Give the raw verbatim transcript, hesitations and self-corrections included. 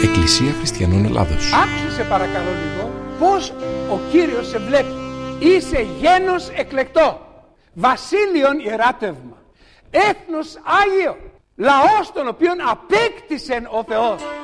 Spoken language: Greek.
Εκκλησία Χριστιανών Ελλάδος. Άκουσε σε παρακαλώ λίγο πως ο Κύριος σε βλέπει. Είσαι γένος εκλεκτό, βασίλειον ιεράτευμα, έθνος Άγιο, λαός τον οποίον απέκτησε ο Θεός.